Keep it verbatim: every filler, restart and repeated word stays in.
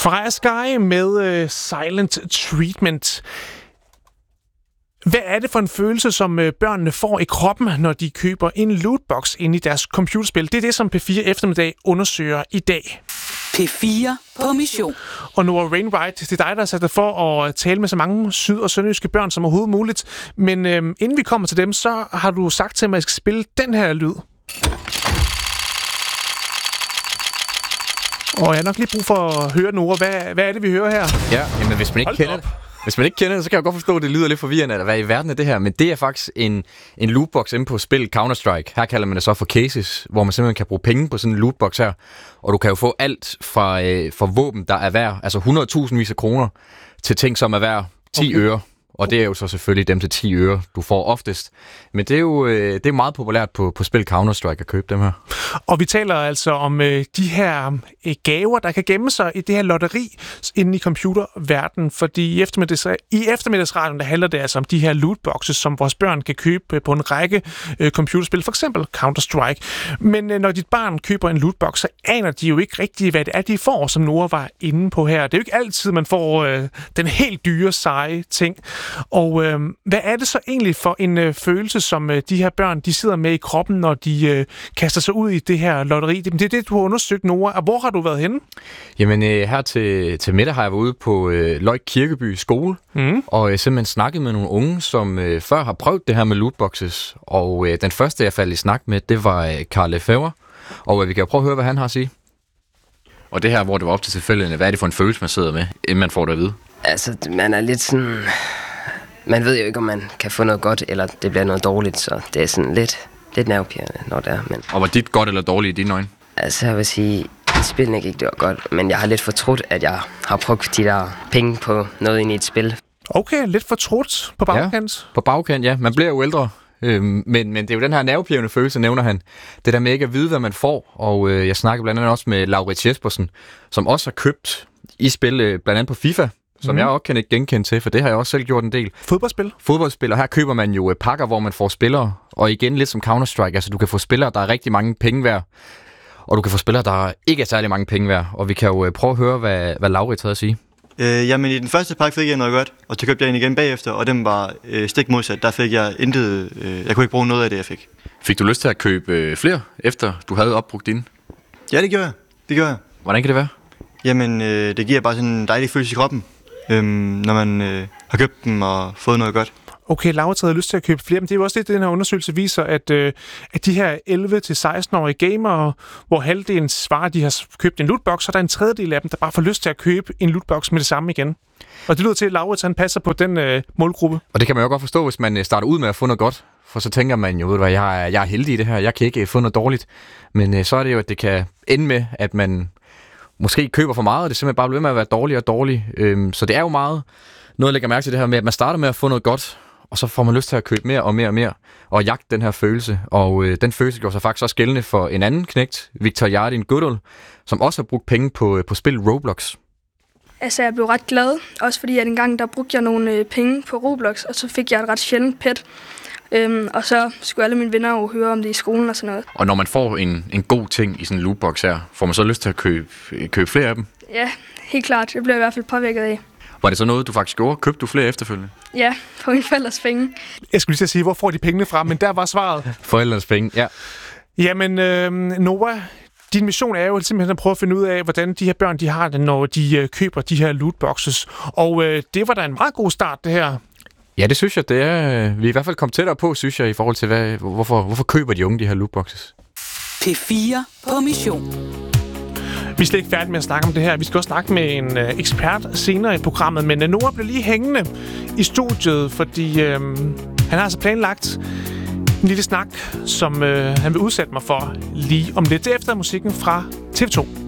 Freja Sky med uh, Silent Treatment. Hvad er det for en følelse, som uh, børnene får i kroppen, når de køber en lootbox ind i deres computerspil? Det er det, som P fire Eftermiddag undersøger i dag. P fire på mission. Og Noah Wainwright, det er dig, der er sat dig for at tale med så mange syd- og sønderjyske børn som overhovedet muligt. Men øhm, inden vi kommer til dem, så har du sagt til mig, at jeg skal spille den her lyd. Og jeg har nok lige brug for at høre Noah. Hvad, hvad er det, vi hører her? Ja, jamen hvis man ikke kender det. Hvis man ikke kender det, så kan jeg godt forstå, at det lyder lidt forvirrende, at hvad i verden er det her. Men det er faktisk en, en lootbox inde på spillet Counter-Strike. Her kalder man det så for cases, hvor man simpelthen kan bruge penge på sådan en lootbox her. Og du kan jo få alt fra, øh, fra våben, der er værd, altså hundrede tusindvis af kroner, til ting, som er værd ti okay. øre. Og det er jo så selvfølgelig dem til ti øre, du får oftest. Men det er jo øh, det er meget populært på, på spil Counter-Strike at købe dem her. Og vi taler altså om øh, de her øh, gaver, der kan gemme sig i det her lotteri inde i computerverdenen. Fordi i, eftermiddags, i eftermiddagsradioen, der handler det altså om de her lootboxes, som vores børn kan købe på en række øh, computerspil, for eksempel Counter-Strike. Men øh, når dit barn køber en lootbox, så aner de jo ikke rigtigt, hvad det er, de får, som Noah var inde på her. Det er jo ikke altid, man får øh, den helt dyre, seje ting. Og øh, hvad er det så egentlig for en øh, følelse, som øh, de her børn de sidder med i kroppen, når de øh, kaster sig ud i det her lotteri? Det er det, du har undersøgt, Noah. Og hvor har du været henne? Jamen øh, her til, til middag har jeg været ude på øh, Løg Kirkeby skole, mm. og øh, simpelthen snakket med nogle unge, som øh, før har prøvet det her med lootboxes. Og øh, den første, jeg faldt i snak med, det var øh, Karl Lefebvre. Og øh, vi kan jo prøve at høre, hvad han har at sige. Og det her, hvor det var op til tilfældigheden, hvad er det for en følelse, man sidder med, inden man får det at vide? Altså, man er lidt sådan... Man ved jo ikke, om man kan få noget godt, eller det bliver noget dårligt, så det er sådan lidt, lidt nervepirrende, når det er. Men... Og var dit godt eller dårligt i dine øjne? Altså, jeg vil sige, at spillet gik det var godt, men jeg har lidt fortrudt, at jeg har brugt de der penge på noget ind i et spil. Okay, lidt fortrudt på bagkant. Ja, på bagkant, ja. Man bliver jo ældre, øhm, men, men det er jo den her nervepirrende følelse, nævner han. Det der med ikke at vide, hvad man får, og øh, jeg snakker blandt andet også med Laurits Jespersen, som også har købt i spil, øh, blandt andet på FIFA, som mm. jeg også kan ikke genkende til, for det har jeg også selv gjort en del. Fodboldspil? Fodboldspil, og her køber man jo pakker, hvor man får spillere, og igen lidt som Counter-Strike, altså du kan få spillere, der er rigtig mange penge værd, og du kan få spillere, der ikke er særlig mange penge værd, og vi kan jo prøve at høre, hvad, hvad Laurits havde at sige. Øh, jamen i den første pakke fik jeg noget godt, og så købte jeg en igen bagefter, og den var øh, stik modsat. Der fik jeg intet, øh, jeg kunne ikke bruge noget af det, jeg fik. Fik du lyst til at købe øh, flere, efter du havde opbrugt dine? Ja, det gjorde jeg. Det gjorde jeg. Hvordan kan det være? Jamen, øh, det giver bare sådan en dejlig følelse i kroppen, øh, når man øh, har købt dem og fået noget godt. Okay, Laurits havde lyst til at købe flere, men det er jo også det, den her undersøgelse viser, at, øh, at de her elleve til seksten-årige gamere, hvor halvdelen svarer, at de har købt en lootbox, så er der en tredjedel af dem, der bare får lyst til at købe en lootbox med det samme igen. Og det lyder til, at Laurits han passer på den øh, målgruppe. Og det kan man jo godt forstå, hvis man starter ud med at få noget godt, for så tænker man jo, at jeg er, jeg er heldig i det her, jeg kan ikke få noget dårligt. Men øh, så er det jo, at det kan ende med, at man måske køber for meget, og det simpelthen bare bliver med at være dårlig og dårlig. Øhm, så det er jo meget noget, jeg lægger mærke til det her med, at man starter med at få noget godt, og så får man lyst til at købe mere og mere og mere, og jagte den her følelse. Og øh, den følelse gjorde sig faktisk også gældende for en anden knægt, Victor Jardin Goodall, som også har brugt penge på, på spil Roblox. Altså, jeg blev ret glad, også fordi at en gang der brugte jeg nogle øh, penge på Roblox, og så fik jeg et ret sjældent pet. Øhm, og så skulle alle mine venner jo høre om det i skolen og sådan noget. Og når man får en, en god ting i sådan en lootbox her, får man så lyst til at købe, købe flere af dem? Ja, helt klart. Det blev jeg i hvert fald påvirket af. Var det så noget, du faktisk gjorde? Købte du flere efterfølgende? Ja, på mine forældres penge. Jeg skulle lige til at sige, hvor får de pengene fra, men der var svaret. Forældrenes penge, ja. Jamen, øh, Noah, din mission er jo simpelthen at prøve at finde ud af, hvordan de her børn de har det, når de øh, køber de her lootboxes. Og øh, det var da en meget god start, det her. Ja, det synes jeg, det er. Vi er i hvert fald kommet tættere på, synes jeg, i forhold til, hvad, hvorfor, hvorfor køber de unge de her lootboxes. P fire på mission. Vi er slet ikke færdige med at snakke om det her. Vi skal også snakke med en øh, ekspert senere i programmet. Men øh, Noah bliver lige hængende i studiet, fordi øh, han har altså planlagt en lille snak, som øh, han vil udsætte mig for lige om lidt efter musikken fra T V to.